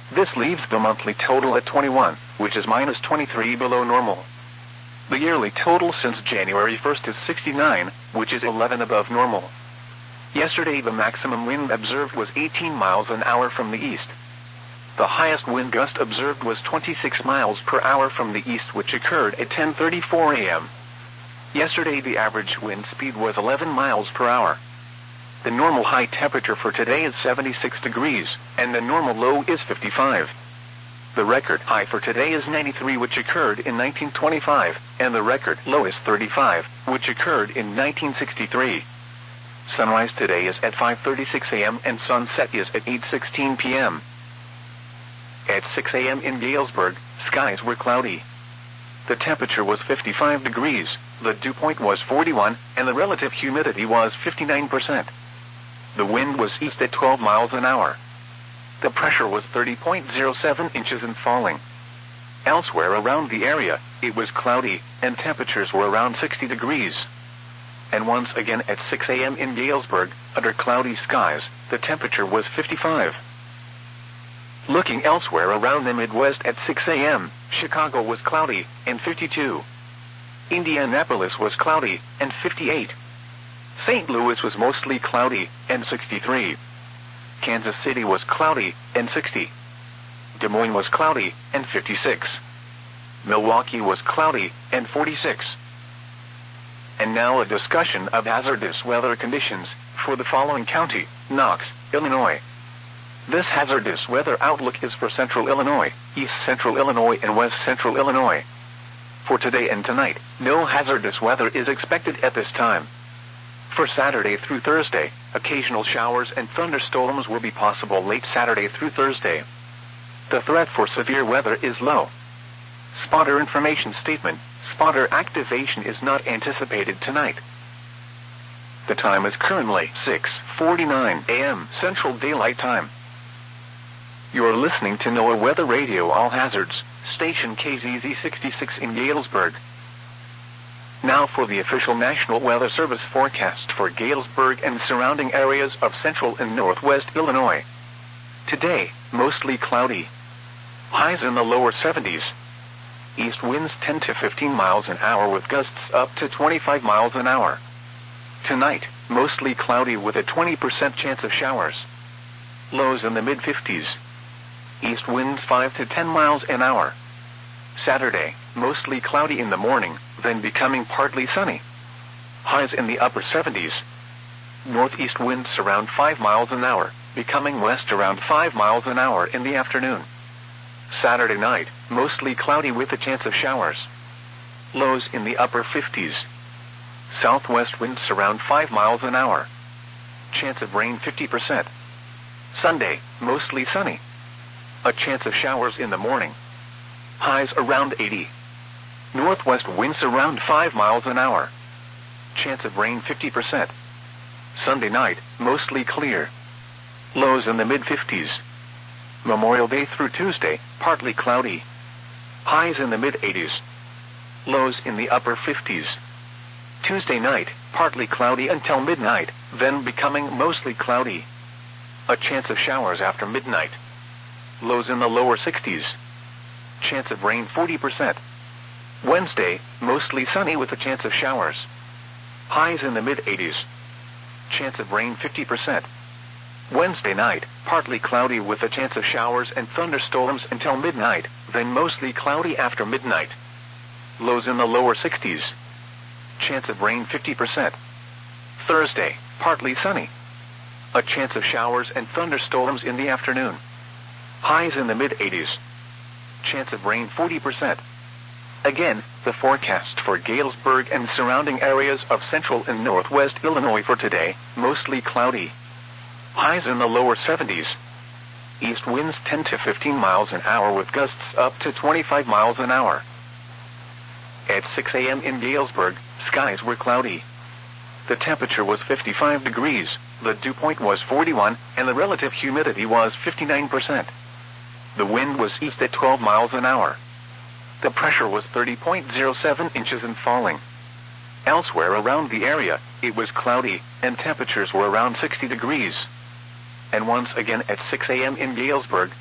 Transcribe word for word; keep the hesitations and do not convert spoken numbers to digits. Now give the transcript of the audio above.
This leaves the monthly total at twenty-one, which is minus twenty-three below normal. The yearly total since January first is sixty-nine, which is eleven above normal. Yesterday the maximum wind observed was eighteen miles an hour from the east. The highest wind gust observed was twenty-six miles per hour from the east, which occurred at ten thirty-four a m Yesterday the average wind speed was eleven miles per hour. The normal high temperature for today is seventy-six degrees, and the normal low is fifty-five. The record high for today is ninety-three, which occurred in nineteen twenty-five, and the record low is thirty-five, which occurred in nineteen sixty-three. Sunrise today is at five thirty-six a m and sunset is at eight sixteen p m At six a m in Galesburg, skies were cloudy. The temperature was fifty-five degrees, the dew point was forty-one, and the relative humidity was fifty-nine percent. The wind was east at twelve miles an hour. The pressure was thirty point zero seven inches and falling. Elsewhere around the area, it was cloudy, and temperatures were around sixty degrees. And once again at six a m in Galesburg, under cloudy skies, the temperature was fifty-five. Looking elsewhere around the Midwest at six a m, Chicago was cloudy, and fifty-two. Indianapolis was cloudy, and fifty-eight. Saint Louis was mostly cloudy, and sixty-three. Kansas City was cloudy, and sixty. Des Moines was cloudy, and fifty-six. Milwaukee was cloudy, and forty-six. And now a discussion of hazardous weather conditions for the following county: Knox, Illinois. This hazardous weather outlook is for central Illinois, east central Illinois, and west central Illinois. For today and tonight, no hazardous weather is expected at this time. For Saturday through Thursday, occasional showers and thunderstorms will be possible late Saturday through Thursday. The threat for severe weather is low. Spotter information statement: spotter activation is not anticipated tonight. The time is currently six forty-nine a m Central Daylight Time. You are listening to NOAA Weather Radio All Hazards, station K Z Z sixty-six in Galesburg. Now for the official National Weather Service forecast for Galesburg and surrounding areas of central and northwest Illinois. Today, mostly cloudy. Highs in the lower seventies. East winds ten to fifteen miles an hour with gusts up to twenty-five miles an hour. Tonight, mostly cloudy with a twenty percent chance of showers. Lows in the mid-fifties. East winds five to ten miles an hour. Saturday, mostly cloudy in the morning, then becoming partly sunny. Highs in the upper seventies. Northeast winds around five miles an hour, becoming west around five miles an hour in the afternoon. Saturday night, mostly cloudy with a chance of showers. Lows in the upper fifties. Southwest winds around five miles an hour. Chance of rain fifty percent. Sunday, mostly sunny. A chance of showers in the morning. Highs around eighty. Northwest winds around five miles an hour. Chance of rain fifty percent. Sunday night, mostly clear. Lows in the mid-fifties. Memorial Day through Tuesday, partly cloudy. Highs in the mid-eighties. Lows in the upper fifties. Tuesday night, partly cloudy until midnight, then becoming mostly cloudy. A chance of showers after midnight. Lows in the lower sixties. Chance of rain forty percent. Wednesday, mostly sunny with a chance of showers. Highs in the mid-eighties. Chance of rain fifty percent. Wednesday night, partly cloudy with a chance of showers and thunderstorms until midnight, then mostly cloudy after midnight. Lows in the lower sixties. Chance of rain fifty percent. Thursday, partly sunny. A chance of showers and thunderstorms in the afternoon. Highs in the mid-eighties. Chance of rain forty percent. Again, the forecast for Galesburg and surrounding areas of central and northwest Illinois for today, mostly cloudy. Highs in the lower seventies. East winds ten to fifteen miles an hour with gusts up to twenty-five miles an hour. At six a m in Galesburg, skies were cloudy. The temperature was fifty-five degrees, the dew point was forty-one, and the relative humidity was fifty-nine percent. The wind was east at twelve miles an hour. The pressure was thirty point zero seven inches and falling. Elsewhere around the area, it was cloudy, and temperatures were around sixty degrees. And once again at six a m in Galesburg,